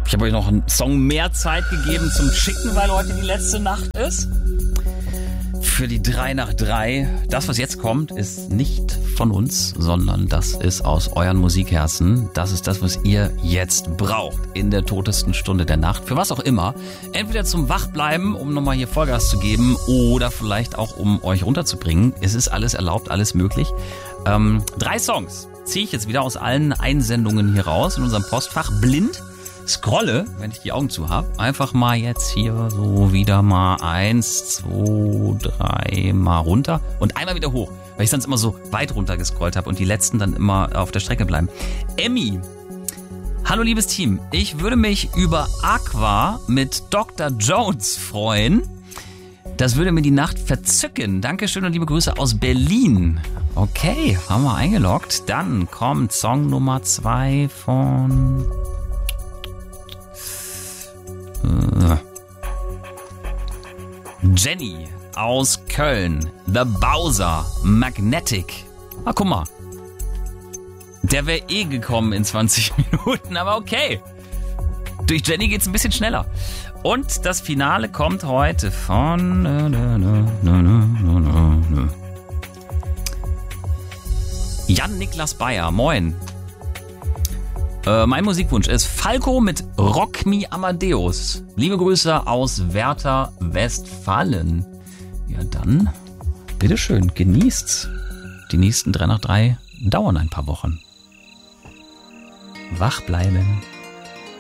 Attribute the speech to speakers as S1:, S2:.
S1: Ich habe euch noch einen Song mehr Zeit gegeben zum Schicken, weil heute die letzte Nacht ist. Für die 3 nach 3. Das, was jetzt kommt, ist nicht von uns, sondern das ist aus euren Musikherzen. Das ist das, was ihr jetzt braucht in der totesten Stunde der Nacht. Für was auch immer. Entweder zum Wachbleiben, um nochmal hier Vollgas zu geben, oder vielleicht auch, um euch runterzubringen. Es ist alles erlaubt, alles möglich. 3 Songs ziehe ich jetzt wieder aus allen Einsendungen hier raus in unserem Postfach blind. Scrolle, wenn ich die Augen zu habe, einfach mal jetzt hier so wieder mal 1, 2, 3 mal runter und einmal wieder hoch, weil ich sonst immer so weit runter gescrollt habe und die letzten dann immer auf der Strecke bleiben. Emmy, hallo liebes Team, ich würde mich über Aqua mit Dr. Jones freuen. Das würde mir die Nacht verzücken. Dankeschön und liebe Grüße aus Berlin. Okay, haben wir eingeloggt. Dann kommt Song Nummer 2 von... Jenny aus Köln. The Bowser. Magnetic. Ah, guck mal. Der wäre gekommen in 20 Minuten, aber okay. Durch Jenny geht's ein bisschen schneller. Und das Finale kommt heute von... Jan-Niklas Bayer. Moin. Mein Musikwunsch ist Falco mit Rock Me Amadeus. Liebe Grüße aus Werther, Westfalen. Ja dann, bitteschön, genießt's. Die nächsten 3 nach 3 dauern ein paar Wochen. Wach bleiben.